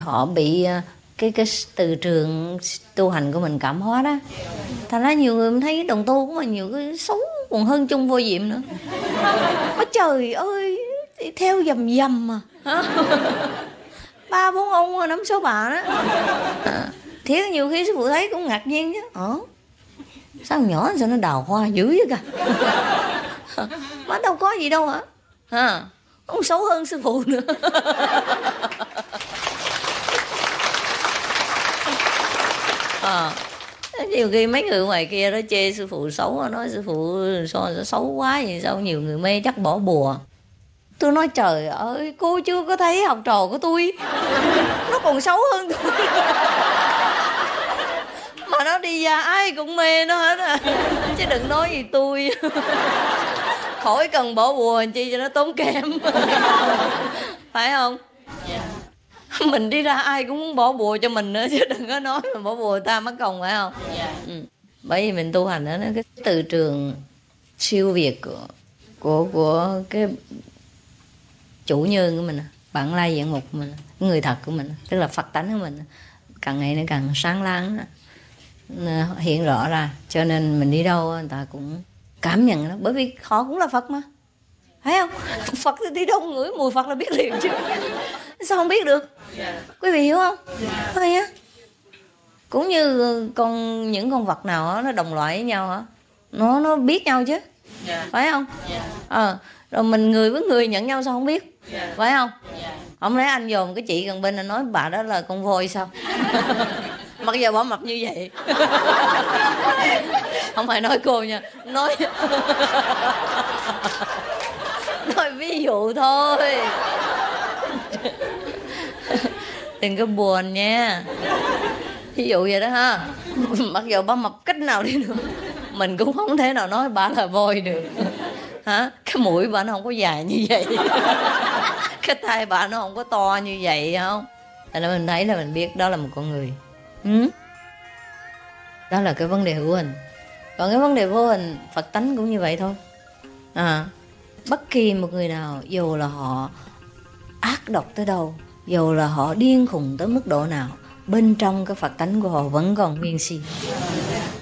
họ bị cái từ trường tu hành của mình cảm hóa đó. Thành ra nhiều người thấy đồng tu của mình nhiều cái xấu còn hơn chung vô diệm nữa. Ôi trời ơi, theo dầm mà. 3-4 ông 5-6 bà đó. Thiệt nhiều khi sư phụ thấy cũng ngạc nhiên chứ. Sao nhỏ sao nó đào hoa dữ vậy cả. Mà đâu có gì đâu hả? Không xấu hơn sư phụ nữa. Nhiều khi mấy người ngoài kia đó chê sư phụ xấu, nói sư phụ xấu quá vậy sao nhiều người mê, chắc bỏ bùa. Tôi nói trời ơi, cô chưa có thấy học trò của tôi nó còn xấu hơn tôi. Mà nó đi ra ai cũng mê nó hết à. Chứ đừng nói gì tôi. Khỏi cần bỏ bùa làm chi cho nó tốn kém. Phải không? Mình đi ra ai cũng muốn bỏ bùa cho mình nữa, chứ đừng có nói mà bỏ bùa ta mất công, phải không? Bởi vì mình tu hành đó, cái từ trường siêu việt của cái chủ nhân của mình, bản lai diện mục của mình, người thật của mình, tức là Phật tánh của mình, càng ngày nó càng sáng láng, hiện rõ ra. Cho nên mình đi đâu người ta cũng cảm nhận đó, bởi vì họ cũng là Phật mà, phải không? Phật thì đi đâu ngửi mùi Phật là biết liền chứ. Sao không biết được? Quý vị hiểu không? Phải á. Cũng như những con vật nào đó, nó đồng loại với nhau hả? Nó biết nhau chứ, phải không? Rồi mình người với người nhận nhau sao không biết, phải không? Không lẽ anh dòm cái chị gần bên anh nói bà đó là con voi sao? Mặc giờ bỏ mập như vậy. Không phải nói cô nha, nói ví dụ thôi. Đừng có buồn nha. Ví dụ vậy đó ha. Mặc dù bà mập cách nào đi nữa, mình cũng không thể nào nói bà là voi được. Hả? Cái mũi bà nó không có dài như vậy. Cái tai bà nó không có to như vậy, không? Thành ra mình thấy là mình biết đó là một con người. Đó là cái vấn đề hữu hình. Còn cái vấn đề vô hình, Phật tánh cũng như vậy thôi. Bất kỳ một người nào, dù là họ ác độc tới đâu, dù là họ điên khùng tới mức độ nào, bên trong cái Phật tánh của họ vẫn còn nguyên si.